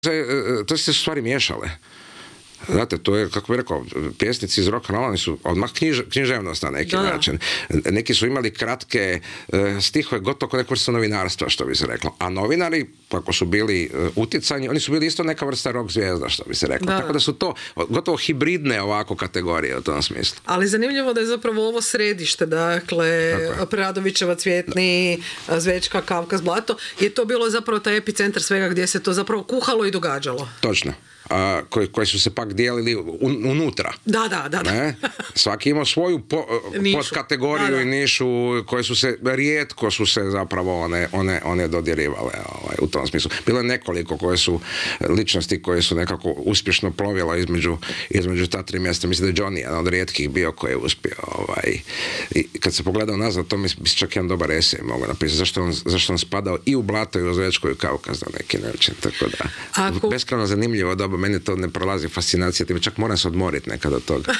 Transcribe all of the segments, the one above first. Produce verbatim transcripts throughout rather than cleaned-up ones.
to se stvari miješale. Znate, to je, kako bih rekao, pjesnici iz rock and rolla su odmah knjiž, književnost na neki da. način. Neki su imali kratke uh, stihove, gotovo kao neka vrsta novinarstva, što bi se reklo. A novinari, ako su bili uh, utjecajni, oni su bili isto neka vrsta rock zvijezda, što bi se reklo. Da. Tako da su to gotovo hibridne ovako kategorije u tom smislu. Ali zanimljivo da je zapravo ovo središte, dakle, Preradovićeva Cvjetni, Zvečka, Kavkaz, Blato, je to bilo zapravo taj epicentar svega gdje se to zapravo kuhalo i događalo. Točno. A, koji, koji su se pak dijelili un, unutra. Da, da, da. da. Ne? Svaki imao svoju po, podkategoriju da, da. i nišu koje su se, rijetko su se zapravo one, one, one dodirivale ovaj, u tom smislu. Bilo je nekoliko koje su ličnosti koje su nekako uspješno plovila između, između ta tri mjesta. Mislim da je Johnny jedan od rijetkih bio koji je uspio. Ovaj. I kad se pogledao nazad, to mi se čak jedan dobar esej mogu napisati. Zašto on, zašto on spadao i u Blato i u Zvečku i u Kavkaz na neki način. Tako da, Ako... beskrajno zanimljivo doba. Meni to ne prolazi fascinacija, time čak moram se odmoriti nekada od toga.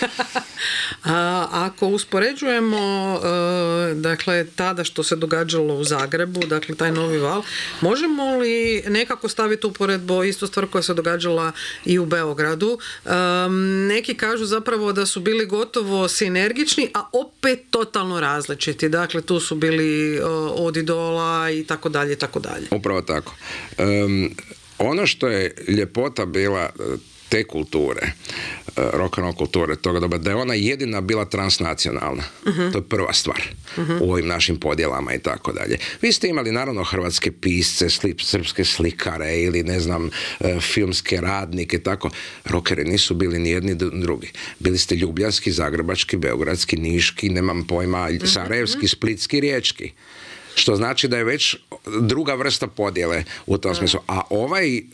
A, ako uspoređujemo uh, dakle, tada što se događalo u Zagrebu, dakle, taj novi val, možemo li nekako staviti uporedbu istu stvar koja se događala i u Beogradu? Um, neki kažu zapravo da su bili gotovo sinergični, a opet totalno različiti. Dakle, tu su bili uh, od Idola i tako dalje, i tako dalje. Upravo tako. Um, Ono što je ljepota bila te kulture, rock and roll kulture toga doba, da je ona jedina bila transnacionalna. Uh-huh. To je prva stvar uh-huh. u ovim našim podjelama i tako dalje. Vi ste imali naravno hrvatske pisce, slip, srpske slikare ili ne znam, filmske radnike i tako. Rockeri nisu bili ni jedni drugi. Bili ste ljubljanski, zagrebački, beogradski, niški, nemam pojma, uh-huh. sarajevski, splitski, riječki. Što znači da je već druga vrsta podjele u tom smislu. A ovaj, e,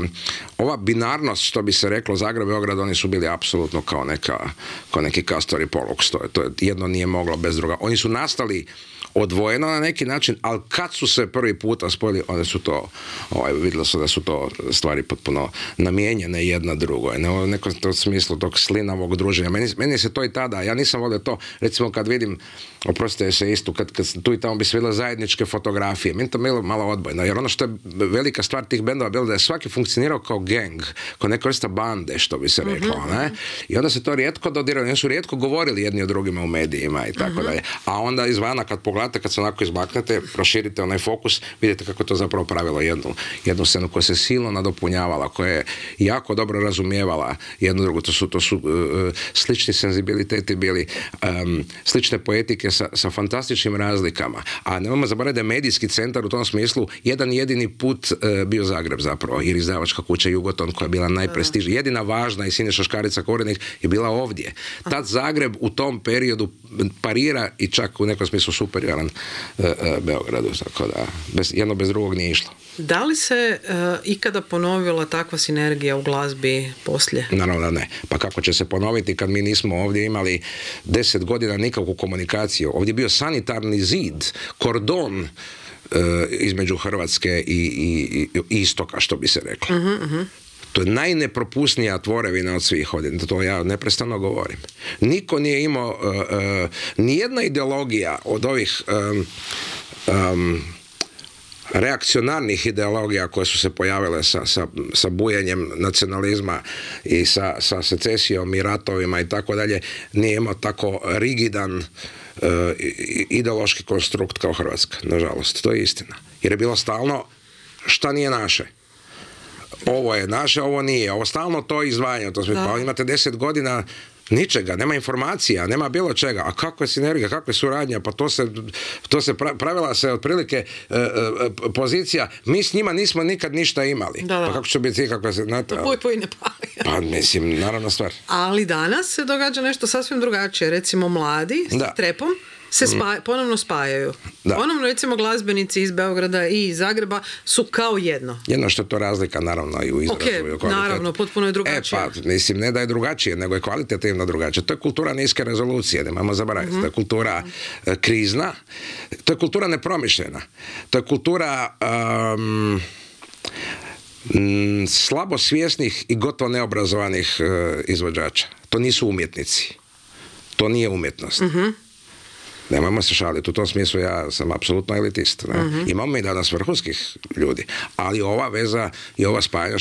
ova binarnost, što bi se reklo, Zagreb i Beograd, oni su bili apsolutno kao, neka, kao neki Castor i Pollux. To je, to je, jedno nije moglo bez druga. Oni su nastali odvojeno na neki način, ali kad su se prvi puta spojili, one su to, ovaj, vidjelo se da su to stvari potpuno namijenjene jedna drugoj. Ne, u nekom smislu tog slinavog druženja. Meni, meni se to i tada, ja nisam volio to, recimo kad vidim, oprostite se isto, kad, kad tu i tamo bi se vidjela zajedničke fotografije, meni to bilo malo odbojno, jer ono što je velika stvar tih bendova bilo da je svaki funkcionirao kao gang, kao neka vrsta bande, što bi se reklo, uh-huh. ne? I onda se to rijetko dodiralo, oni su rijetko govorili jedni o drugima u medijima i tako uh-huh. dalje. A onda izvana kad pogledate, kad se onako izmaknete, proširite onaj fokus, vidite kako to zapravo pravilo jednu, jednu scenu koja se silno nadopunjavala, koja je jako dobro razumijevala jednu drugu. To su, to su uh, slični senzibiliteti bili, um, slične poetike sa, sa fantastičnim razlikama. A nemojmo zaboraviti da je medijski centar u tom smislu jedan jedini put uh, bio Zagreb zapravo, jer izdavačka kuća Jugoton koja je bila najprestižnija, jedina važna i Siniša Škarica kao urednik je bila ovdje. Tad Zagreb u tom periodu parira i čak u nekom smislu superioran uh, uh, Beogradu, tako da bez, jedno bez drugog nije išlo. Da li se uh, ikada ponovila takva sinergija u glazbi poslije? Naravno da ne. Pa kako će se ponoviti kad mi nismo ovdje imali deset godina nikakvu komunikaciju? Ovdje je bio sanitarni zid, kordon uh, između Hrvatske i, i, i istoka, što bi se reklo. Uh-huh, uh-huh. To je najnepropusnija tvorevina od svih ovdje. To ja neprestano govorim. Niko nije imao uh, uh, nijedna ideologija od ovih um, um, reakcionarnih ideologija koje su se pojavile sa, sa, sa bujenjem nacionalizma i sa, sa secesijom i ratovima i tako dalje, nije imao tako rigidan uh, ideološki konstrukt kao Hrvatska. Nažalost, to je istina. Jer je bilo stalno šta nije naše. Ovo je naše, ovo nije. Ovo stalno to izdvajanje. To pa imate deset godina ničega, nema informacija, nema bilo čega. A kakva je sinergija, kakva je suradnja? Pa to se, to se pravila se otprilike e, e, pozicija. Mi s njima nismo nikad ništa imali. Da, da. Pa kako će biti kakva se... Znate, puj, puj, ne pali. Pa mislim, naravno stvar. Ali danas se događa nešto sasvim drugačije. Recimo mladi s da. trepom se spaja, ponovno spajaju. Da. Ponovno, recimo, glazbenici iz Beograda i iz Zagreba su kao jedno. Jedno što je to razlika, naravno, i u izrazu. Ok, naravno, potpuno je drugačije. E pa, mislim, ne da je drugačije, nego je kvalitativno drugačije. To je kultura niske rezolucije, nemamo zaboraviti. Mm-hmm. To je kultura uh, krizna, to je kultura nepromišljena. To je kultura um, m, slabo svjesnih i gotovo neobrazovanih uh, izvođača. To nisu umjetnici. To nije umjetnost. Mhm. Nemojmo se šaliti. U tom smislu ja sam apsolutno elitist. Ne? Uh-huh. Imamo mi danas vrhunskih ljudi. Ali ova veza i ova spajanja